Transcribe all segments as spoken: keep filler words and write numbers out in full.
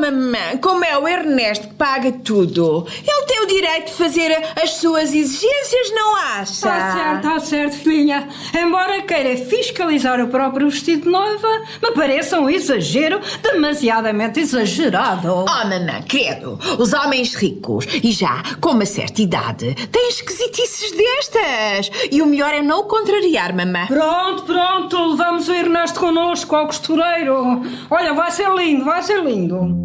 mamãe, como é o Ernesto que paga tudo, ele tem o direito de fazer as suas exigências, não acha? Está certo, está certo, filhinha. Embora queira fiscalizar o próprio vestido de noiva, me parece um exagero demasiadamente exagerado. Oh, mamãe, credo, os homens ricos e já com uma certa idade têm esquisitices destas. E o melhor é não o contrariar, mamãe. Pronto, pronto, levamos o Ernesto connosco ao costureiro. Olha, vai ser lindo, vai ser lindo.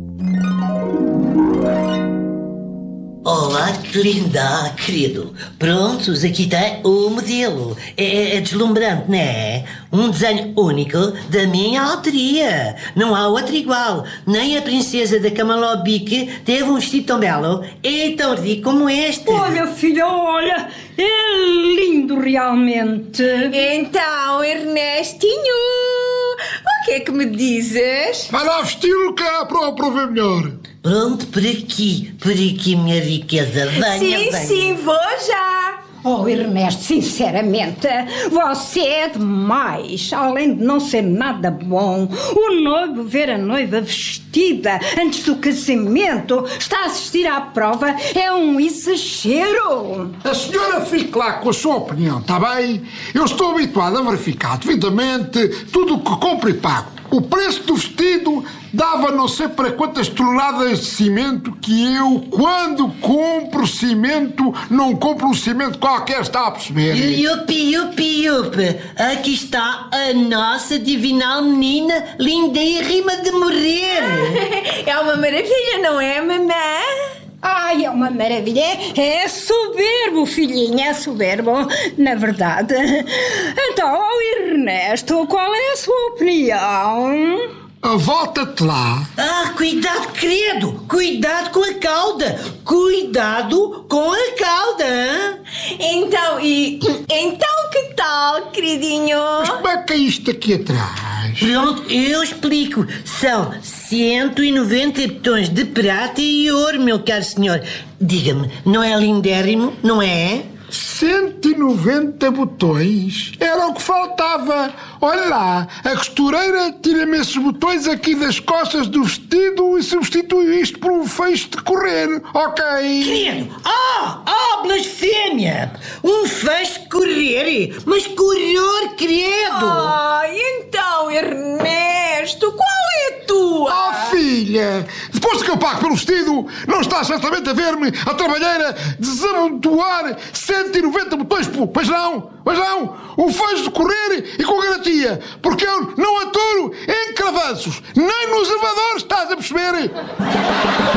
Olá, que linda, querido. Prontos, aqui tem o modelo. É, é deslumbrante, não é? Um desenho único da minha autoria. Não há outro igual. Nem a princesa da Camalobique teve um vestido tão belo e tão rico como este. Olha, filha, olha, é lindo realmente. Então, Ernestinho, o que é que me dizes? Vai lá vesti-lo cá para, para ver melhor. Pronto, por aqui, por aqui, minha riqueza. Venha, sim, venha. sim, vou já. Oh, Ernesto, sinceramente, você é demais. Além de não ser nada bom, o noivo ver a noiva vestida antes do casamento, está a assistir à prova, é um exagero. A senhora fique lá com a sua opinião, está bem? Eu estou habituado a verificar devidamente tudo o que compro e pago. O preço do vestido dava não sei para quantas toneladas de cimento que eu, quando compro cimento, não compro um cimento qualquer, está a perceber? Yupi, yupi, yupi. Aqui está a nossa divinal menina, linda e rima de morrer. É uma maravilha, não é, mamãe? Ai, é uma maravilha. É soberbo, filhinha, é soberbo, na verdade. Então, oh Ernesto, qual é a sua opinião? Volta-te lá. Ah, cuidado, credo. Cuidado com a cauda. Cuidado com a cauda. Hein? Então, e... Então, que tal, queridinho? Mas como é que é isto aqui atrás? Pronto, eu explico. São cento e noventa botões de prata e ouro, meu caro senhor. Diga-me, não é lindérrimo, não é? cento e noventa botões? Era o que faltava. Olha lá, a costureira tira-me esses botões aqui das costas do vestido e substitui isto por um feixe de correr, ok? Credo! Ah! Ah, blasfémia! Um feixe de correr! Mas correr, credo! Ai, então, Ernesto, qual é a tua? Oh, filha, depois que eu pago pelo vestido, não está certamente a ver-me a trabalheira desamontoar cento e noventa botões, pois não? Pois não? Um feixe de correr e com garantia, porque eu não aturo em cravanços, nem nos elevadores, estás a perceber?